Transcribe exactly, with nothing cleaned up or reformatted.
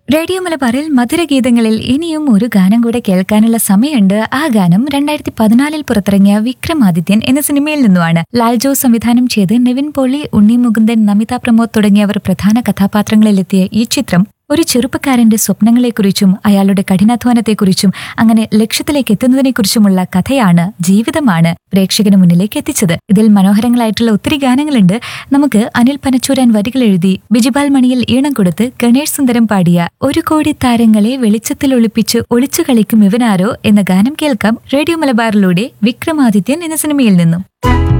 Radio മലബാറിൽ മധുരഗീതങ്ങളിൽ ഇനിയും ഒരു ഗാനം കൂടെ കേൾക്കാനുള്ള സമയമുണ്ട്. ആ ഗാനം രണ്ടായിരത്തി പതിനാലിൽ പുറത്തിറങ്ങിയ വിക്രമാദിത്യൻ എന്ന സിനിമയിൽ നിന്നുമാണ്. ലാൽ ജോസ് സംവിധാനം ചെയ്ത് നിവിൻ പോളി, ഉണ്ണി മുകുന്ദൻ, നമിത പ്രമോദ് തുടങ്ങിയവർ പ്രധാന കഥാപാത്രങ്ങളിലെത്തിയ ഈ ചിത്രം ഒരു ചെറുപ്പക്കാരന്റെ സ്വപ്നങ്ങളെക്കുറിച്ചും അയാളുടെ കഠിനാധ്വാനത്തെക്കുറിച്ചും അങ്ങനെ ലക്ഷ്യത്തിലേക്ക് എത്തുന്നതിനെക്കുറിച്ചുമുള്ള കഥയാണ്, ജീവിതമാണ് പ്രേക്ഷകന് മുന്നിലേക്ക് എത്തിച്ചത്. ഇതിൽ മനോഹരങ്ങളായിട്ടുള്ള ഒത്തിരി ഗാനങ്ങളുണ്ട്. നമുക്ക് അനിൽ പനച്ചൂരാൻ വരികൾ എഴുതി ബിജിപാൽ മണിയിൽ ഈണം കൊടുത്ത് ഗണേഷ് സുന്ദരം പാടിയ ഒരു കോടി താരങ്ങളെ വെളിച്ചത്തിൽ ഒളിപ്പിച്ച് ഒളിച്ചു കളിക്കും ഇവനാരോ എന്ന ഗാനം കേൾക്കാം റേഡിയോ മലബാറിലൂടെ വിക്രമാദിത്യൻ എന്ന സിനിമയിൽ നിന്നും.